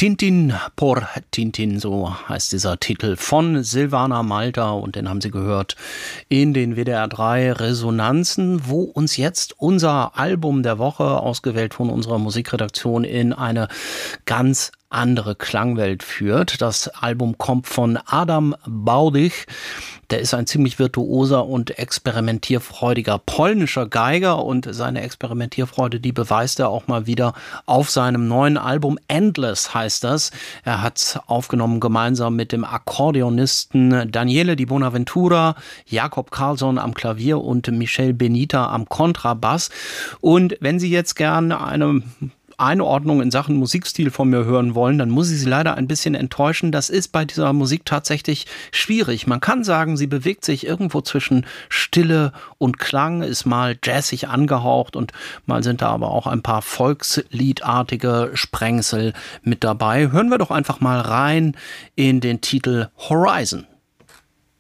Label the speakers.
Speaker 1: Tintin por Tintin, so heißt dieser Titel von Silvana Malta und den haben Sie gehört in den WDR 3 Resonanzen, wo uns jetzt unser Album der Woche, ausgewählt von unserer Musikredaktion, in eine ganz andere Klangwelt führt. Das Album kommt von Adam Baudig. Der ist ein ziemlich virtuoser und experimentierfreudiger polnischer Geiger und seine Experimentierfreude, die beweist er auch mal wieder auf seinem neuen Album. Endless heißt das. Er hat aufgenommen gemeinsam mit dem Akkordeonisten Daniele Di Bonaventura, Jakob Karlsson am Klavier und Michel Benita am Kontrabass. Und wenn Sie jetzt gerne eine Einordnung in Sachen Musikstil von mir hören wollen, dann muss ich Sie leider ein bisschen enttäuschen. Das ist bei dieser Musik tatsächlich schwierig. Man kann sagen, sie bewegt sich irgendwo zwischen Stille und Klang, ist mal jazzig angehaucht und mal sind da aber auch ein paar volksliedartige Sprengsel mit dabei. Hören wir doch einfach mal rein in den Titel Horizon.